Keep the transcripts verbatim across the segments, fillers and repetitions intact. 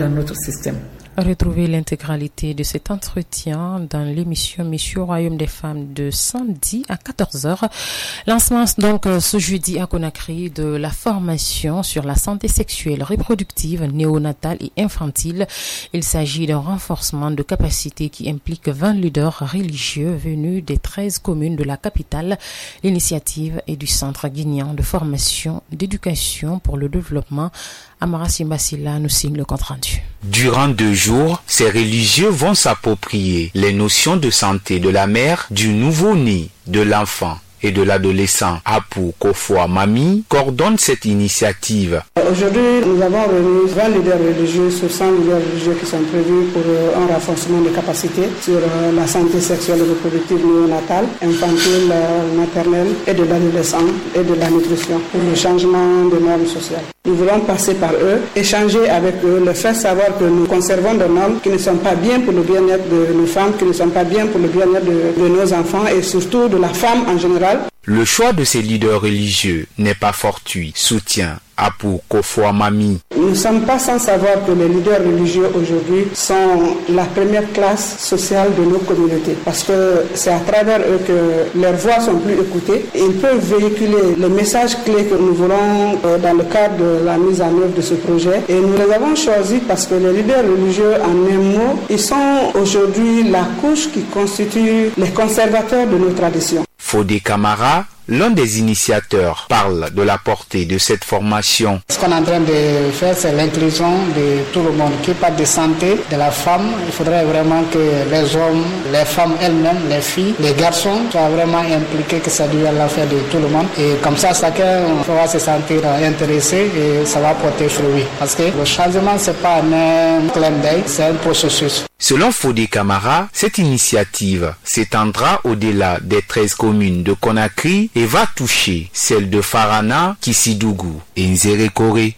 dans notre système. Retrouvez l'intégralité de cet entretien dans l'émission Mission au Royaume des Femmes de samedi à quatorze heures. Lancement donc ce jeudi à Conakry de la formation sur la santé sexuelle, reproductive, néonatale et infantile. Il s'agit d'un renforcement de capacité qui implique vingt leaders religieux venus des treize communes de la capitale. L'initiative est du Centre guinéen de formation d'éducation pour le développement. Amara Simbasila nous signe le compte rendu. Durant deux jours, ces religieux vont s'approprier les notions de santé de la mère, du nouveau-né, de l'enfant et de l'adolescent. Apou Kofwa Mami coordonne cette initiative. Aujourd'hui, nous avons réuni vingt leaders religieux sur cent leaders religieux qui sont prévus pour un renforcement des capacités sur la santé sexuelle et reproductive néonatale, infantile, maternelle et de l'adolescent et de la nutrition pour le changement des normes sociales. Nous voulons passer par eux, échanger avec eux, leur faire savoir que nous conservons des normes qui ne sont pas bien pour le bien-être de nos femmes, qui ne sont pas bien pour le bien-être de, de nos enfants et surtout de la femme en général. Le choix de ces leaders religieux n'est pas fortuit, soutient Apou Kofwa Mami. Nous ne sommes pas sans savoir que les leaders religieux aujourd'hui sont la première classe sociale de nos communautés parce que c'est à travers eux que leurs voix sont plus écoutées. Ils peuvent véhiculer les messages clés que nous voulons euh, dans le cadre de la mise en œuvre de ce projet et nous les avons choisis parce que les leaders religieux, en un mot, ils sont aujourd'hui la couche qui constitue les conservateurs de nos traditions. Fodé Camara, l'un des initiateurs, parle de la portée de cette formation. Ce qu'on est en train de faire, c'est l'inclusion de tout le monde. Qui parle de santé de la femme, il faudrait vraiment que les hommes, les femmes elles-mêmes, les filles, les garçons soient vraiment impliqués, que ça devienne l'affaire de tout le monde. Et comme ça, chacun va se sentir intéressé et ça va porter fruit. Parce que le changement, c'est pas un clin d'œil, c'est un processus. Selon Fodé Camara, cette initiative s'étendra au-delà des treize communes de Conakry et va toucher celles de Farana, Kissidougou et Nzérékoré.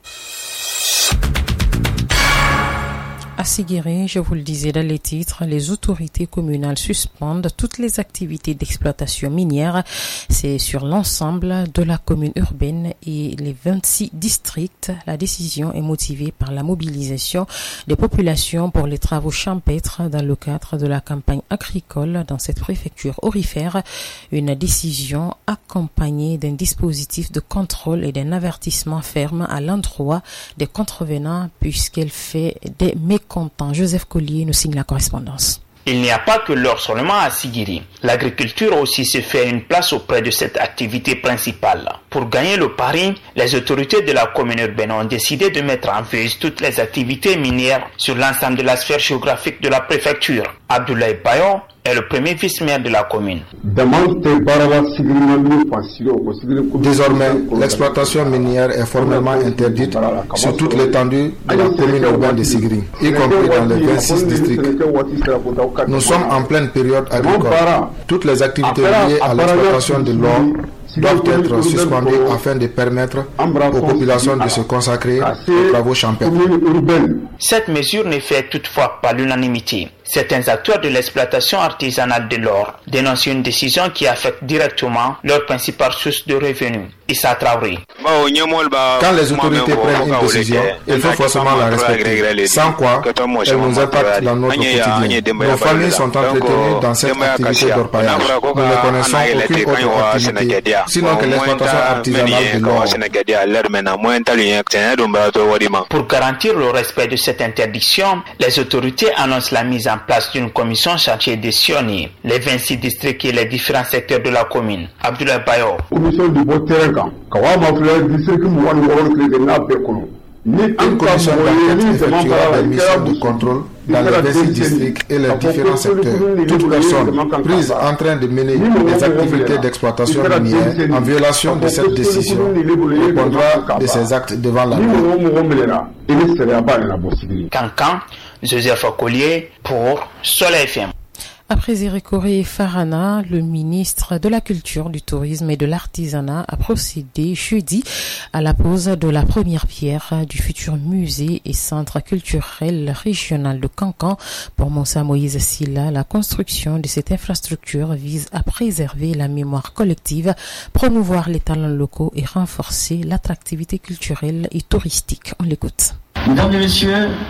À Siguiri, je vous le disais dans les titres, les autorités communales suspendent toutes les activités d'exploitation minière. C'est sur l'ensemble de la commune urbaine et les vingt-six districts. La décision est motivée par la mobilisation des populations pour les travaux champêtres dans le cadre de la campagne agricole dans cette préfecture aurifère. Une décision accompagnée d'un dispositif de contrôle et d'un avertissement ferme à l'endroit des contrevenants puisqu'elle fait des mécontentements. Joseph Collier nous signe la correspondance. Il n'y a pas que l'or seulement à Siguiri. L'agriculture aussi se fait une place auprès de cette activité principale. Pour gagner le pari, les autorités de la commune urbaine ont décidé de mettre en veille toutes les activités minières sur l'ensemble de la sphère géographique de la préfecture. Abdoulaye Bayon est le premier vice-maire de la commune. Désormais, l'exploitation minière est formellement interdite sur toute l'étendue de la commune urbaine de Siguiri, y compris dans les vingt-six districts. Nous sommes en pleine période agricole. Toutes les activités liées à l'exploitation de l'or doivent être suspendues afin de permettre aux populations de se consacrer aux travaux champêtres. Cette mesure ne fait toutefois pas l'unanimité. Certains acteurs de l'exploitation artisanale de l'or dénoncent une décision qui affecte directement leur principale source de revenus. Issa Traoré. Quand les autorités prennent une décision, il faut forcément la respecter, sans quoi elle nous impacte dans notre quotidien. Nos familles sont entretenues dans cette activité d'orpaillage. Nous ne connaissons aucune autre activité, sinon que l'exploitation artisanale de l'or. Pour garantir le respect de cette interdiction, les autorités annoncent la mise en place d'une commission chargée de sillonner les vingt-six districts et les différents secteurs de la commune. Abdoulaye Bayo. Une commission d'enquête effectuera des missions de contrôle dans les vingt-six districts et les différents secteurs. Toute personne prise en train de mener des activités d'exploitation minière en violation de cette décision répondra de ses actes devant la loi. Cancan, Joseph Collier pour Soleil F M. Après Zérékoré et Farana, le ministre de la Culture, du Tourisme et de l'Artisanat a procédé jeudi à la pose de la première pierre du futur musée et centre culturel régional de Cancan. Pour Moussa Moïse Silla, la construction de cette infrastructure vise à préserver la mémoire collective, promouvoir les talents locaux et renforcer l'attractivité culturelle et touristique. On l'écoute. Mesdames et messieurs,